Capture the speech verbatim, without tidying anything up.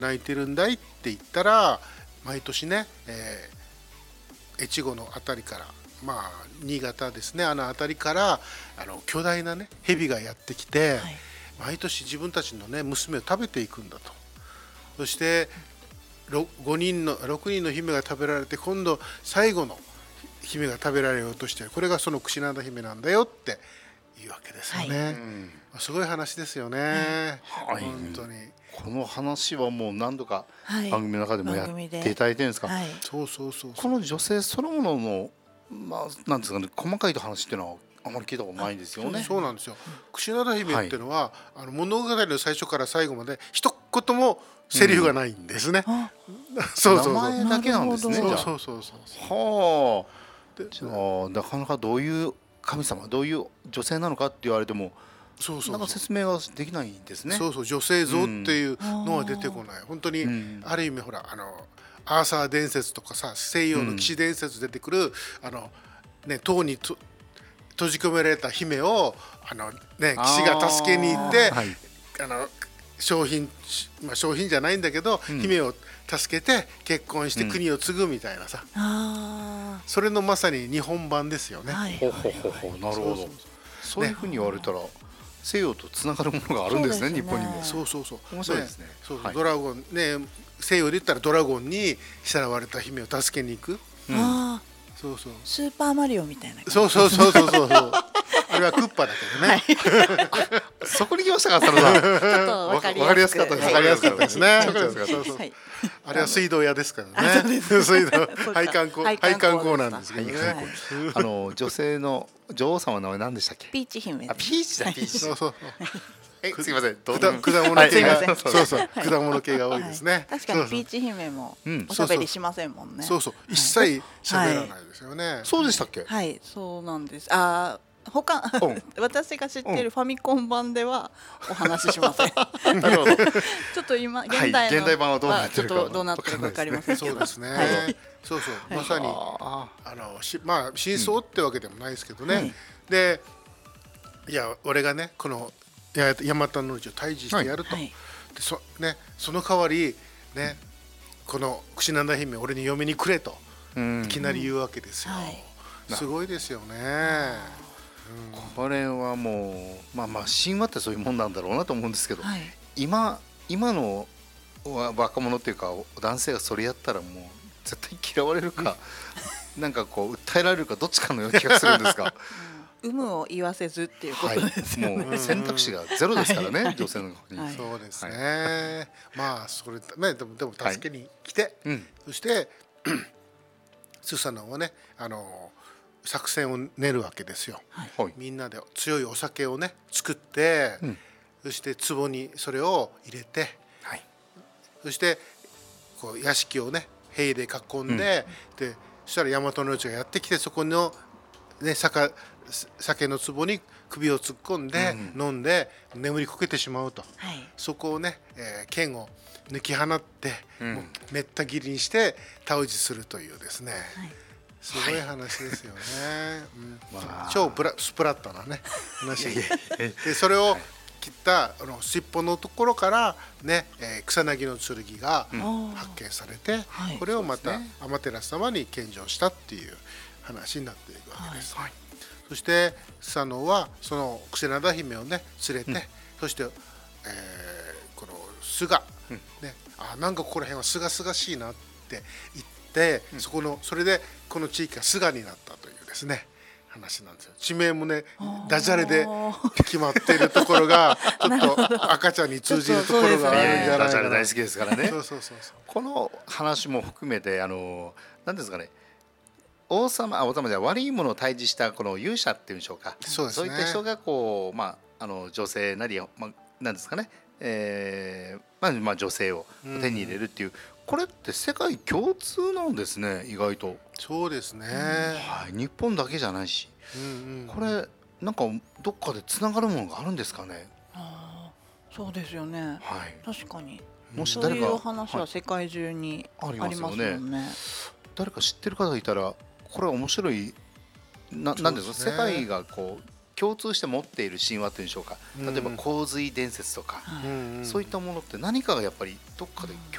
泣いてるんだいって言ったら、毎年ね、えー、越後のあたりから、まあ新潟ですね、あのあたりからあの巨大なね蛇がやってきて、はい、毎年自分たちのね娘を食べていくんだと。そしてごにんのろくにんの姫が食べられて、今度最後の姫が食べられようとして、これがその櫛灘姫なんだよっていうわけですよね、はい、うん、すごい話ですよね、はい、本当にこの話はもう何度か番組の中でもやっていただいてるんですか、はい、 そうそうそうそう。 この女性そのものの、まあ、なんですかね、細かい話っていうのはあまり聞いたことないんですよね。 そうなんですよ。櫛灘姫っていうのは、はい、あの物語の最初から最後まで一言もセリフがないんですね、うん、 そうそうそう、名前だけなんですね。 そうそうそうそう。 はあ。じゃあなかなかどういう神様、どういう女性なのかって言われても、そうそうそう、なんか説明はできないんですね。 そうそう、女性像っていうのは出てこない、うん、本当に、うん、ある意味ほら、あのアーサー伝説とかさ、西洋の騎士伝説出てくる、うん、あのね、塔にと閉じ込められた姫をあの、ね、騎士が助けに行って、はい、あの商品、まあ、商品じゃないんだけど、うん、姫を助けて結婚して国を継ぐみたいなさ、うん、あ、それのまさに日本版ですよね。 ほほほほ、なるほど。そういうふうに言われたら、ね、西洋とつながるものがあるんですね、日本にも。 そうそうそう、 面白いですね。 ね、そうそう、はい、ドラゴンね、西洋で言ったらドラゴンにさらわれた姫を助けに行く、うん、あ、そうそう、 スーパーマリオみたいな。 そうそうそうそうそうそうあれはクッパだけどね、はい、 そこに来ましたか、佐野さん。ちょっと分かりやすかったです。 分かりやすかったですね。あれは水道屋ですからね。水道配管工配管工なんですけどね。 あの女性の女王様の名前何でしたっけ？ ピーチ姫。 あ、ピーチだ、ピーチ。そうそう。え、すみません。 果物系が、そうそう、果物系が多いですね。 確かにピーチ姫もおしゃべりしませんもんね。 そうそう、一切喋らないですよね。 そうでしたっけ？ はい、そうなんです。あ、他私が知ってるファミコン版ではお話ししません。なるほど。ちょっと今現代の現代版はどうなってるかどうなってるか分かりませんけど。 そうですね。そうそう、まさにあのまあ真相ってわけでもないですけどね。で、いや俺がねこの大和の内を退治してやると、はい、で そ, ね、その代わり、ね、この櫛灘姫俺に嫁にくれといきなり言うわけですよ、うん、はい、すごいですよね、 うん、これはもう、まあ、まあ神話ってそういうもんなんだろうなと思うんですけど、はい、今, 今の若者っていうか男性がそれやったらもう絶対嫌われるか、うん、なんかこう訴えられるかどっちかのような気がするんですが有無を言わせずっていうことですよね、はい、 もう選択肢がゼロですからね、はい、女性の方に、はい、 そうですね、はい、まあそれね、でもでも助けに来て、はい、そしてスーサナはねあの作戦を練るわけですよ、はい、みんなで強いお酒をね作って、うん、そして壺にそれを入れて、はい、そしてこう屋敷をね兵で囲んで、うん、でそしたら大和の内がやってきてそこのね酒酒の壺に首を突っ込んで、うん、飲んで眠りこけてしまうと、はい、そこをね、えー、剣を抜き放って、うん、もうめった切りにして倒置するというですね、はい、すごい話ですよね、はい、うん、まあ、超プラスプラッタなね話でそれを切ったあの尻尾のところからね、えー、草薙の剣が発見されて、うん、これをまた天照様に献上したっていう話になっていくわけです、はいはい、そしてスサノオはその櫛灘姫をね連れて、うん、そして、えー、この菅、うん、ね、あ、なんかここら辺はすがすがしいなって言って、うん、そこのそれでこの地域が菅になったというですね話なんですよ。地名もねダジャレで決まっているところがちょっと赤ちゃんに通じるところがあるんじゃないかな。 ダジャレ大好きですからね。 そうそうそうそう、 この話も含めてあの何ですかね、王様、あ、王様じゃ悪いものを退治したこの勇者っていうんでしょうか。 そうですね。 そういった人がこう、まあ、あの女性なり、まあ、なんですかね、えーまあまあ、女性を手に入れるっていう、うん、これって世界共通なんですね、意外と。 そうですね、 はい、日本だけじゃないし、うんうん、これなんかどっかでつながるものがあるんですかね。 あ、そうですよね、はい、確かにもし誰かそういう話は世界中にありますよね、はい、ありますよね。 誰か知ってる方がいたらこれは面白い な, なんですか、ね、世界がこう共通して持っている神話というんでしょうか、例えば洪水伝説とか、そういったものって何かがやっぱりどっかで